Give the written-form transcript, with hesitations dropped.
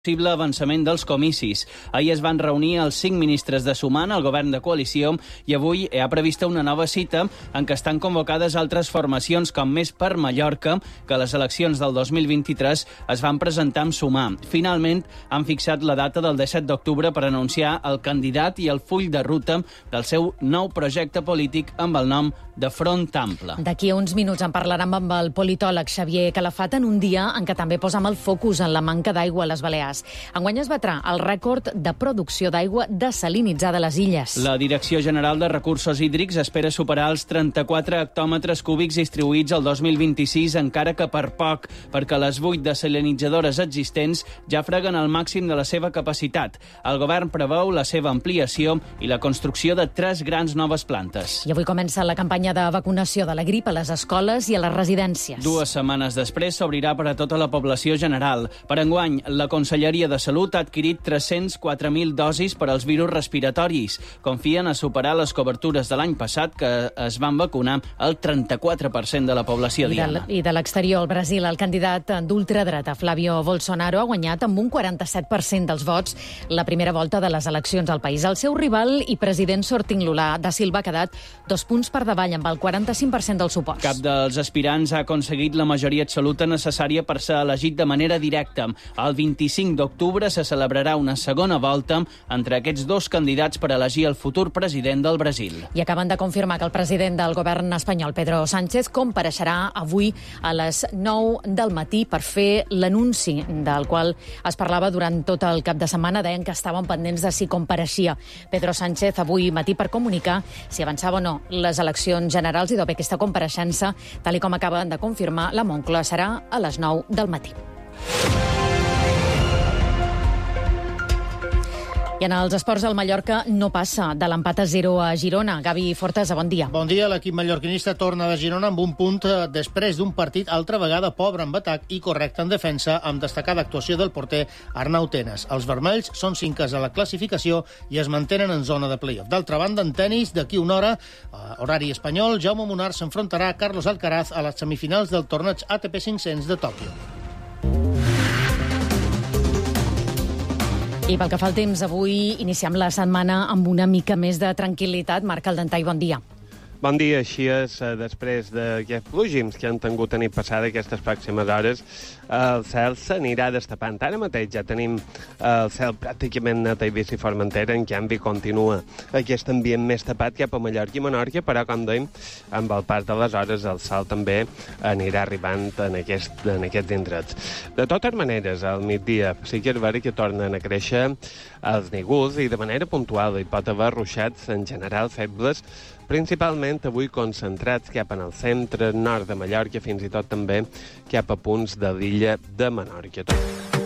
possible avançament dels comicis. Ahir es van reunir els 5 ministres de Sumant, el govern de coalició, i avui hi ha prevista una nova cita en què estan convocades altres formacions com Més per Mallorca, que a les eleccions del 2023 es van presentar amb Sumar. Finalment, han fixat la data del 17 d'octubre per anunciar el candidat i el full de ruta del seu nou projecte polític amb el nom de Front Ample. D'aquí a uns minuts en parlarem amb el politòleg Xavier Calafat en un dia en què també posam el focus en la manca d'aigua a les Balears. Enguany es batrà el rècord de producció d'aigua desalinitzada a les illes. La Direcció General de Recursos Hídrics espera superar els 34 hectòmetres cúbics distribuïts el 2026, encara que per poc, perquè les 8 desalinitzadores existents ja freguen el màxim de la seva capacitat. El govern preveu la seva ampliació i la construcció de 3 grans noves plantes. I avui comença la campanya de vacunació de la grip a les escoles i a les residències. 2 setmanes després s'obrirà per a tota la població general. Per enguany, la Conselleria de Salut ha adquirit 304.000 dosis per als virus respiratoris. Confien a superar les cobertures de l'any passat, que es van vacunar el 34% de la població diana. I de l'exterior, al Brasil, el candidat d'ultradreta Flavio Bolsonaro ha guanyat amb un 47% dels vots la primera volta de les eleccions al país. El seu rival i president sortint Lula da Silva ha quedat 2 punts per davall amb el 45% dels suports. Cap dels aspirants ha aconseguit la majoria absoluta necessària per ser elegit de manera directa. El 25 d'octubre se celebrarà una segona volta entre aquests 2 candidats per elegir el futur president del Brasil. I acaben de confirmar que el president del govern espanyol, Pedro Sánchez, compareixerà avui a les 9 del matí per fer l'anunci del qual es parlava durant tot el cap de setmana. Deien que estaven pendents de si compareixia Pedro Sánchez avui matí per comunicar si avançava o no les eleccions generals, i d'haver aquesta compareixença, tal com acaben de confirmar la Moncloa, serà a les 9 del matí. I en els esports, el Mallorca no passa de l'empat a 0 a Girona. Gavi Fortesa, bon dia. Bon dia. L'equip mallorquinista torna de Girona amb un punt després d'un partit altra vegada pobre en atac i correcte en defensa, amb destacada actuació del porter Arnau Tenas. Els vermells són 5es a la classificació i es mantenen en zona de play-off. D'altra banda, en tenis, d'aquí una hora, horari espanyol, Jaume Munar s'enfrontarà a Carlos Alcaraz a les semifinals del torneig ATP 500 de Tòquio. I pel que fa al temps, avui iniciem la setmana amb una mica més de tranquil·litat. Marc Aldentai, bon dia. Bon dia, així és, després d'aquests plúgims que han tingut a nit passada, aquestes pròximes hores, el cel s'anirà destapant. Ara mateix ja tenim el cel pràcticament net a Eivissa i Formentera, en canvi continua aquest ambient més tapat cap a Mallorca i Menorca, però, com dèiem, amb el pas de les hores el sol també anirà arribant en aquests indrets. De totes maneres, al migdia sí que és vera que tornen a créixer els nígols i de manera puntual hi pot haver ruixats en general febles, principalment avui concentrats cap en el centre, nord de Mallorca, fins i tot també cap a punts de l'illa de Menorca.